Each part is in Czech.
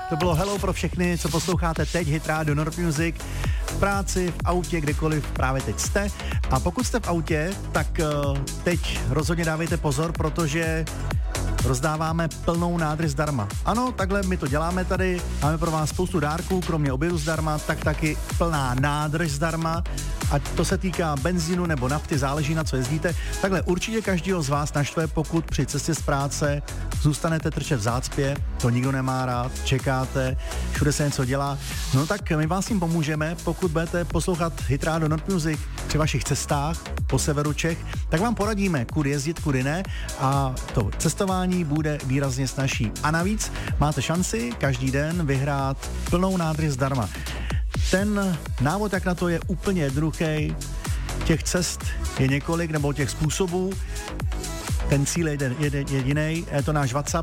To bylo hello pro všechny, co posloucháte teď Hit Radio Nord Music. V práci, v autě, kdekoliv právě teď jste. A pokud jste v autě, tak teď rozhodně dávejte pozor, protože rozdáváme plnou nádrž zdarma. Ano, takhle my to děláme tady, máme pro vás spoustu dárků, kromě obědu zdarma, tak taky plná nádrž zdarma. Ať to se týká benzínu nebo nafty, záleží na co jezdíte. Takhle určitě každýho z vás naštve, pokud při cestě z práce zůstanete trčet v zácpě, to nikdo nemá rád, čekáte, všude se něco dělá. No tak my vás tím pomůžeme, pokud budete poslouchat Hit Radio Nord Music při vašich cestách po severu Čech, tak vám poradíme, kudy jezdit, kudy ne a to cestování bude výrazně snazší. A navíc máte šanci každý den vyhrát plnou nádrž zdarma. Ten návod, jak na to, je úplně jednoduchý. Těch cest je několik, nebo těch způsobů. Ten cíl je jediný, je to náš WhatsApp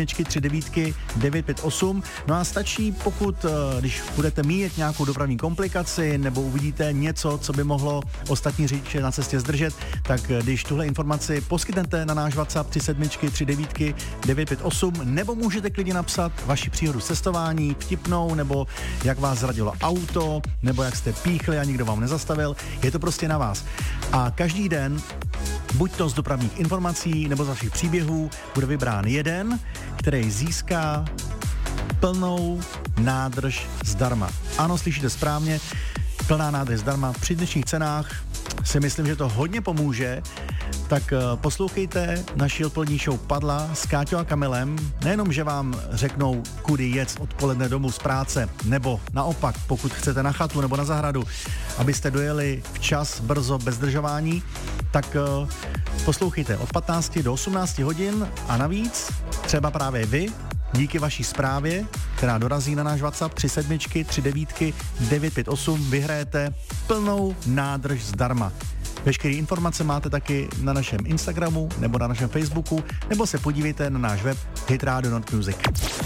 37395958. No a stačí, pokud, když budete mít nějakou dopravní komplikaci nebo uvidíte něco, co by mohlo ostatní řidiče na cestě zdržet, tak když tuhle informaci poskytnete na náš WhatsApp 37395958, nebo můžete klidně napsat vaši příhodu cestování, vtipnou, nebo jak vás zradilo auto, nebo jak jste píchli a nikdo vám nezastavil. Je to prostě na vás. A každý den buď to z dopravních informací nebo z vašich příběhů bude vybrán jeden, který získá plnou nádrž zdarma. Ano, slyšíte správně, plná nádrž zdarma. Při dnešních cenách si myslím, že to hodně pomůže, tak poslouchejte naši odpolední show Padla s Káťou a Kamilem. Nejenom, že vám řeknou, kudy jet odpoledne domů z práce, nebo naopak, pokud chcete na chatu nebo na zahradu, abyste dojeli včas, brzo, bez zdržování, tak poslouchejte od 15 do 18 hodin a navíc třeba právě vy, díky vaší zprávě, která dorazí na náš WhatsApp 37395958, vyhrajete plnou nádrž zdarma. Veškeré informace máte taky na našem Instagramu nebo na našem Facebooku, nebo se podívejte na náš web Hit Radio Nord Music.